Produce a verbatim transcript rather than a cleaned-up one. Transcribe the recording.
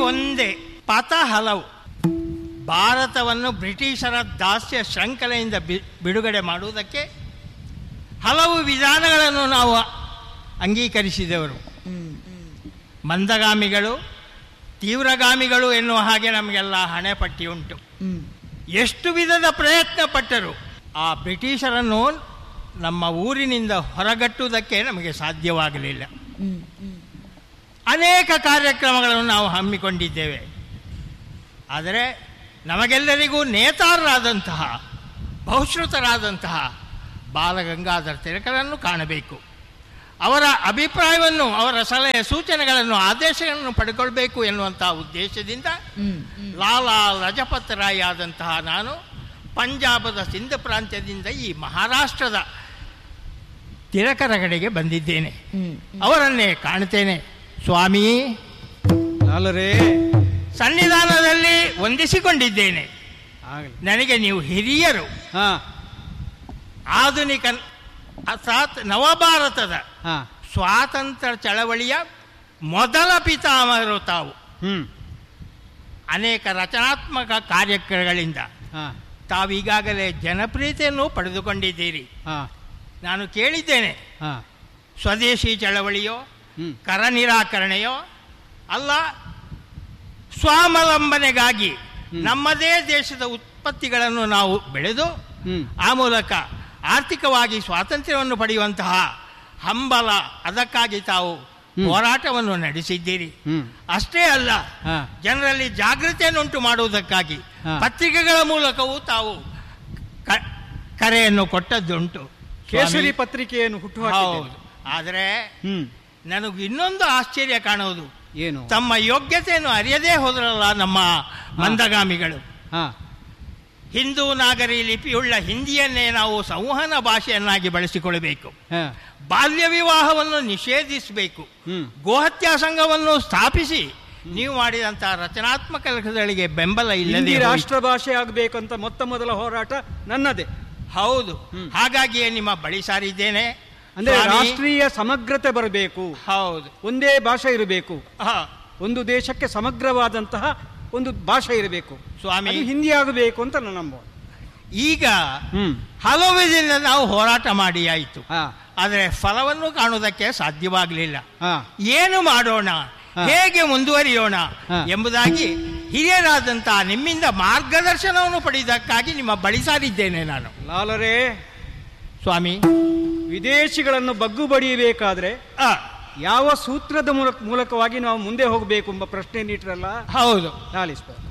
ಒಂದೇ, ಪಥ ಹಲವು. ಭಾರತವನ್ನು ಬ್ರಿಟಿಷರ ದಾಸ್ಯ ಶೃಂಖಲೆಯಿಂದ ಬಿಡುಗಡೆ ಮಾಡುವುದಕ್ಕೆ ಹಲವು ವಿಧಾನಗಳನ್ನು ನಾವು ಅಂಗೀಕರಿಸಿದವರು. ಮಂದಗಾಮಿಗಳು, ತೀವ್ರಗಾಮಿಗಳು ಎನ್ನುವ ಹಾಗೆ ನಮಗೆಲ್ಲ ಹಣೆಪಟ್ಟಿ ಉಂಟು. ಎಷ್ಟು ವಿಧದ ಪ್ರಯತ್ನ ಪಟ್ಟರು ಆ ಬ್ರಿಟಿಷರನ್ನು ನಮ್ಮ ಊರಿನಿಂದ ಹೊರಗಟ್ಟುವುದಕ್ಕೆ ನಮಗೆ ಸಾಧ್ಯವಾಗಲಿಲ್ಲ. ಅನೇಕ ಕಾರ್ಯಕ್ರಮಗಳನ್ನು ನಾವು ಹಮ್ಮಿಕೊಂಡಿದ್ದೇವೆ. ಆದರೆ ನಮಗೆಲ್ಲರಿಗೂ ನೇತಾರರಾದಂತಹ, ಬಹುಶ್ರುತರಾದಂತಹ ಬಾಲಗಂಗಾಧರ ತಿಲಕರನ್ನು ಕಾಣಬೇಕು. ಅವರ ಅಭಿಪ್ರಾಯವನ್ನು, ಅವರ ಸಲಹೆ ಸೂಚನೆಗಳನ್ನು, ಆದೇಶಗಳನ್ನು ಪಡ್ಕೊಳ್ಬೇಕು ಎನ್ನುವಂತಹ ಉದ್ದೇಶದಿಂದ ಲಾಲಾ ಲಜಪತ್ ರಾಯ್ ಆದಂತಹ ನಾನು ಪಂಜಾಬದ ಸಿಂಧ್ ಪ್ರಾಂತ್ಯದಿಂದ ಈ ಮಹಾರಾಷ್ಟ್ರದ ತಿಲಕರ ಕಡೆಗೆ ಬಂದಿದ್ದೇನೆ. ಅವರನ್ನೇ ಕಾಣುತ್ತೇನೆ. ಸ್ವಾಮಿ, ಲಾಲರೇ, ಸನ್ನಿಧಾನದಲ್ಲಿ ವಂದಿಸಿಕೊಂಡಿದ್ದೇನೆ. ನನಗೆ ನೀವು ಹಿರಿಯರು. ಆಧುನಿಕ ಅರ್ಥಾತ್ ನವಭಾರತದ ಸ್ವಾತಂತ್ರ್ಯ ಚಳವಳಿಯ ಮೊದಲ ಪಿತಾಮಹರು ತಾವು. ಅನೇಕ ರಚನಾತ್ಮಕ ಕಾರ್ಯಕ್ರಮಗಳಿಂದ ತಾವೀಗಾಗಲೇ ಜನಪ್ರಿಯತೆಯನ್ನು ಪಡೆದುಕೊಂಡಿದ್ದೀರಿ. ನಾನು ಕೇಳಿದ್ದೇನೆ, ಸ್ವದೇಶಿ ಚಳವಳಿಯೋ, ಕರ ನಿರಾಕರಣೆಯೋ ಅಲ್ಲ, ಸ್ವಾವಲಂಬನೆಗಾಗಿ ನಮ್ಮದೇ ದೇಶದ ಉತ್ಪತ್ತಿಗಳನ್ನು ನಾವು ಬೆಳೆದು ಆ ಮೂಲಕ ಆರ್ಥಿಕವಾಗಿ ಸ್ವಾತಂತ್ರ್ಯವನ್ನು ಪಡೆಯುವಂತಹ ಹಂಬಲ, ಅದಕ್ಕಾಗಿ ತಾವು ಹೋರಾಟವನ್ನು ನಡೆಸಿದ್ದೀರಿ. ಅಷ್ಟೇ ಅಲ್ಲ, ಜನರಲ್ಲಿ ಜಾಗೃತಿಯನ್ನುಂಟು ಮಾಡುವುದಕ್ಕಾಗಿ ಪತ್ರಿಕೆಗಳ ಮೂಲಕವೂ ತಾವು ಕರೆಯನ್ನು ಕೊಟ್ಟದ್ದುಂಟು. ಕೇಸರಿ ಪತ್ರಿಕೆಯನ್ನು ಹುಟ್ಟು ಹೌದು. ಆದರೆ ನನಗೆ ಇನ್ನೊಂದು ಆಶ್ಚರ್ಯ ಕಾಣುವುದು, ಏನು? ತಮ್ಮ ಯೋಗ್ಯತೆಯನ್ನು ಅರಿಯದೇ ಹೋದ್ರಲ್ಲ ನಮ್ಮ ಮಂದಗಾಮಿಗಳು. ಹಿಂದೂ ನಾಗರಿ ಲಿಪಿಯುಳ್ಳ ಹಿಂದಿಯನ್ನೇ ನಾವು ಸಂವಹನ ಭಾಷೆಯನ್ನಾಗಿ ಬಳಸಿಕೊಳ್ಳಬೇಕು, ಬಾಲ್ಯ ವಿವಾಹವನ್ನು ನಿಷೇಧಿಸಬೇಕು, ಗೋಹತ್ಯಾ ಸಂಘವನ್ನು ಸ್ಥಾಪಿಸಿ ನೀವು ಮಾಡಿದಂತಹ ರಚನಾತ್ಮಕ ಕೆಲಸಗಳಿಗೆ ಬೆಂಬಲ ಇಲ್ಲದೆ ರಾಷ್ಟ್ರ ಭಾಷೆ ಆಗಬೇಕಂತ ಮೊತ್ತ ಮೊದಲ ಹೋರಾಟ ನನ್ನದೇ. ಹೌದು. ಹಾಗಾಗಿಯೇ ನಿಮ್ಮ ಬಳಿ ಸಾರಿದ್ದೇನೆ. ಅಂದ್ರೆ ರಾಷ್ಟ್ರೀಯ ಸಮಗ್ರತೆ ಬರಬೇಕು. ಹೌದು. ಒಂದೇ ಭಾಷೆ ಇರಬೇಕು. ಒಂದು ದೇಶಕ್ಕೆ ಸಮಗ್ರವಾದಂತಹ ಒಂದು ಭಾಷೆ ಇರಬೇಕು. ಸ್ವಾಮಿ, ಹಿಂದಿ ಆಗಬೇಕು ಅಂತ ನನ್ನ ನಂಬ. ಈಗ ಹಲವು ದಿನ ನಾವು ಹೋರಾಟ ಮಾಡಿ ಆಯಿತು, ಆದರೆ ಫಲವನ್ನು ಕಾಣುವುದಕ್ಕೆ ಸಾಧ್ಯವಾಗಲಿಲ್ಲ. ಏನು ಮಾಡೋಣ, ಹೇಗೆ ಮುಂದುವರಿಯೋಣ ಎಂಬುದಾಗಿ ಹಿರಿಯರಾದಂತಹ ನಿಮ್ಮಿಂದ ಮಾರ್ಗದರ್ಶನವನ್ನು ಪಡೆಯುವುದಕ್ಕಾಗಿ ನಿಮ್ಮ ಬಳಿ ಸಾರಿದ್ದೇನೆ ನಾನು. ಲಾಲರೇ, ಸ್ವಾಮಿ, ವಿದೇಶಿಗಳನ್ನು ಬಗ್ಗು ಬಡಿಯಬೇಕಾದ್ರೆ ಯಾವ ಸೂತ್ರದ ಮೂಲಕ ಮೂಲಕವಾಗಿ ನಾವು ಮುಂದೆ ಹೋಗಬೇಕು ಎಂಬ ಪ್ರಶ್ನೆ ನೀಟ್ರಲ್ಲ. ಹೌದು. ಲಾಲಿಸ್ಬೇಕು.